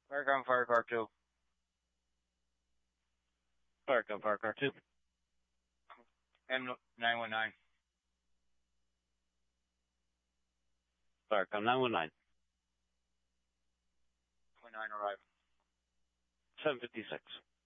Firecom Fire Car 2. Firecom Fire Car 2. M919. Firecom 919. 29 arriving. 756.